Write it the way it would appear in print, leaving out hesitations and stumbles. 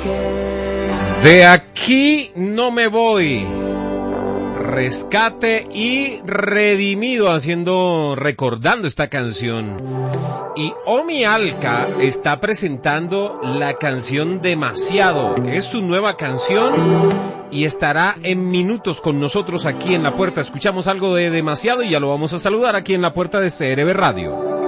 De aquí no me voy. Rescate y Redimido recordando esta canción. Y Omi Alca está presentando la canción Demasiado. Es su nueva canción y estará en minutos con nosotros aquí en La Puerta. Escuchamos algo de Demasiado y ya lo vamos a saludar aquí en La Puerta de CRB Radio.